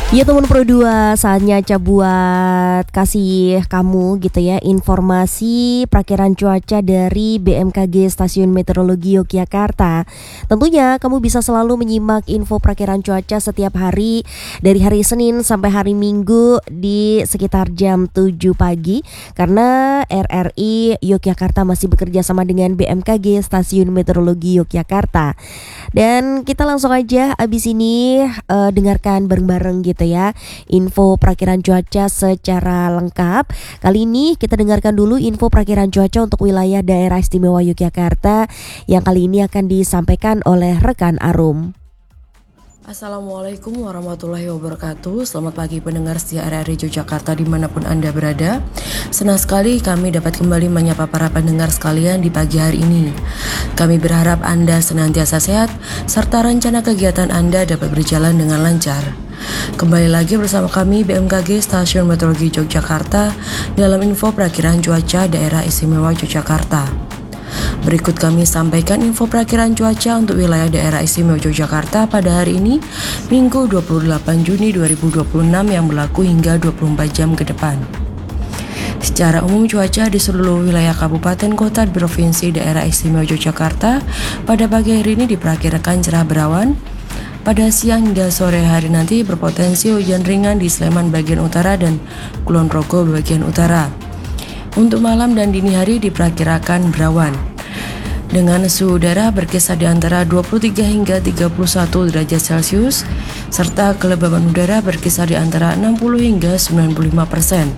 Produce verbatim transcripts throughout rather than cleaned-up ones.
Ya teman Pro dua, saatnya Ca buat kasih kamu gitu ya informasi perakiran cuaca dari B M K G Stasiun Meteorologi Yogyakarta. Tentunya kamu bisa selalu menyimak info perakiran cuaca setiap hari dari hari Senin sampai hari Minggu di sekitar jam tujuh pagi, karena R R I Yogyakarta masih bekerja sama dengan B M K G Stasiun Meteorologi Yogyakarta. Dan kita langsung aja abis ini uh, dengarkan bareng-bareng gitu ya info perakiran cuaca secara lengkap. Kali ini kita dengarkan dulu info perakiran cuaca untuk wilayah daerah istimewa Yogyakarta yang kali ini akan disampaikan oleh rekan Arum. Assalamualaikum warahmatullahi wabarakatuh. Selamat pagi pendengar setia R R I Yogyakarta dimanapun Anda berada. Senang sekali kami dapat kembali menyapa para pendengar sekalian di pagi hari ini. Kami berharap Anda senantiasa sehat serta rencana kegiatan Anda dapat berjalan dengan lancar. Kembali lagi bersama kami B M K G Stasiun Meteorologi Yogyakarta dalam info perakiran cuaca daerah istimewa Yogyakarta. Berikut kami sampaikan info perakiran cuaca untuk wilayah daerah istimewa Yogyakarta pada hari ini, Minggu dua puluh delapan Juni dua ribu dua puluh enam yang berlaku hingga dua puluh empat jam ke depan. Secara umum cuaca di seluruh wilayah kabupaten kota di provinsi daerah istimewa Yogyakarta pada pagi hari ini diperkirakan cerah berawan. Pada siang hingga sore hari nanti berpotensi hujan ringan di Sleman bagian utara dan Kulon Progo bagian utara. Untuk malam dan dini hari diperkirakan berawan dengan suhu udara berkisar di antara dua puluh tiga hingga tiga puluh satu derajat Celcius serta kelembaban udara berkisar di antara enam puluh hingga sembilan puluh lima persen.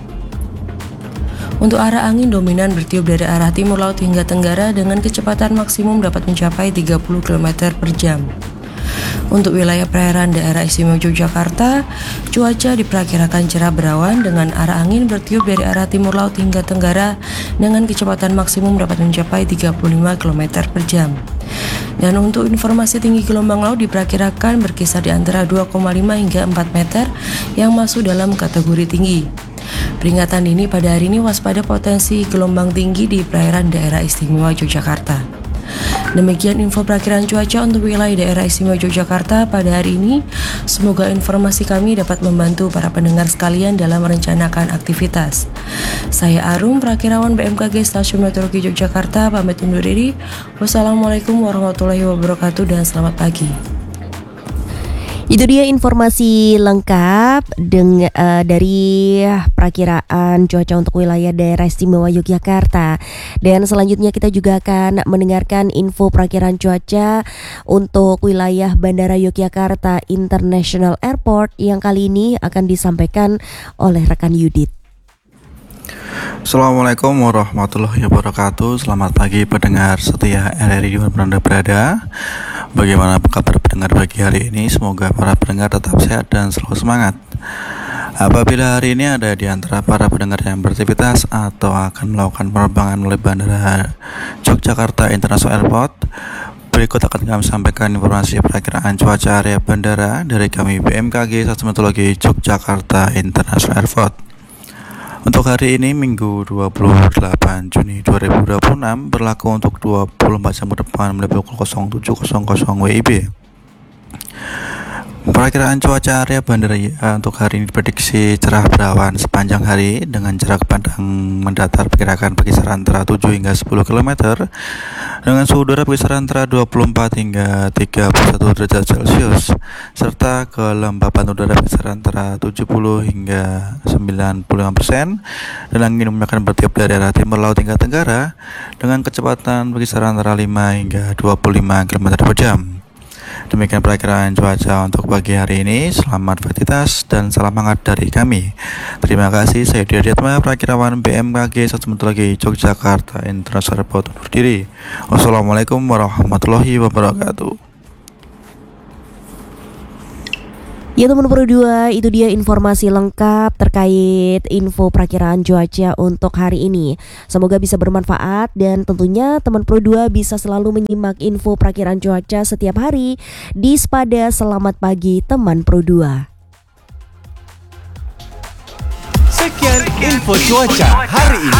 Untuk arah angin dominan bertiup dari arah timur laut hingga tenggara dengan kecepatan maksimum dapat mencapai tiga puluh kilometer per jam. Untuk wilayah perairan daerah istimewa Yogyakarta, cuaca diperkirakan cerah berawan dengan arah angin bertiup dari arah timur laut hingga tenggara dengan kecepatan maksimum dapat mencapai tiga puluh lima kilometer per jam. Dan untuk informasi tinggi gelombang laut diperkirakan berkisar di antara dua koma lima hingga empat meter yang masuk dalam kategori tinggi. Peringatan dini pada hari ini waspada potensi gelombang tinggi di perairan daerah istimewa Yogyakarta. Demikian info perakiran cuaca untuk wilayah daerah istimewa Yogyakarta pada hari ini. Semoga informasi kami dapat membantu para pendengar sekalian dalam merencanakan aktivitas. Saya Arum, perakirawan B M K G Stasiun Meteorologi Yogyakarta, pamit undur diri. Wassalamualaikum warahmatullahi wabarakatuh dan selamat pagi. Itu dia informasi lengkap dengan uh, dari perakiraan cuaca untuk wilayah daerah istimewa Yogyakarta. Dan selanjutnya kita juga akan mendengarkan info perakiraan cuaca untuk wilayah Bandara Yogyakarta International Airport yang kali ini akan disampaikan oleh rekan Yudit. Assalamualaikum warahmatullahi wabarakatuh. Selamat pagi pendengar setia R R I dimanapun Anda berada. Bagaimana kabar pendengar pagi hari ini? Semoga para pendengar tetap sehat dan selalu semangat. Apabila hari ini ada di antara para pendengar yang beraktivitas atau akan melakukan penerbangan melalui Bandara Yogyakarta International Airport, berikut akan kami sampaikan informasi perakiraan cuaca area bandara dari kami B M K G Stasiun Meteorologi Yogyakarta International Airport. Untuk hari ini Minggu dua puluh delapan Juni dua ribu dua puluh enam berlaku untuk dua puluh empat jam ke depan mulai pukul nol tujuh nol nol W I B. Perakiraan cuaca area bandara uh, untuk hari ini diprediksi cerah berawan sepanjang hari dengan jarak pandang mendatar perkirakan berkisar antara tujuh hingga sepuluh kilometer dengan suhu udara berkisar antara dua puluh empat hingga tiga puluh satu derajat Celcius serta kelembapan udara berkisar antara tujuh puluh hingga sembilan puluh lima persen dan angin akan bertiup dari arah timur laut hingga tenggara dengan kecepatan berkisar antara lima hingga dua puluh lima kilometer per jam. Demikian perakiraan cuaca untuk pagi hari ini. Selamat beraktivitas dan salam hangat dari kami. Terima kasih. Saya Diaditma, perakirawan B M K G Stasiun Meteorologi Yogyakarta International Airport undur diri. Wassalamualaikum warahmatullahi wabarakatuh. Ya teman Pro dua, itu dia informasi lengkap terkait info perakiraan cuaca untuk hari ini. Semoga bisa bermanfaat dan tentunya teman Pro dua bisa selalu menyimak info perakiraan cuaca setiap hari di Spada Selamat Pagi teman Pro dua. Sekian info cuaca hari ini.